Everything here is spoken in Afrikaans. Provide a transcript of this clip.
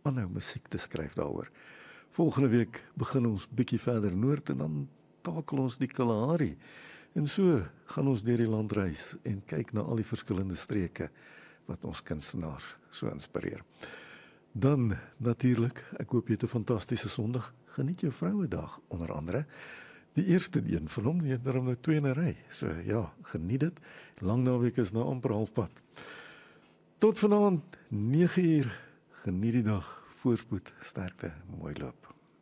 aanhou musiek te skryf daaroor. Volgende week begin ons bietjie verder noord en dan takel ons die Kalahari. En so gaan ons deur die land reis en kyk na al die verskillende streke wat ons kunstenaars so inspireer. Dan natuurlik, ek hoop jy het 'n fantastiese Sondag. Geniet jou Vrouedag onder andere. Die eerste een van hom, jy het daarom nou 2 in 'n ry. So ja, geniet dit. Lang naweek is nou amper halfpad. Tot vanaand 9 uur. Geniet die dag. Voorspoed, sterkte, mooi loop.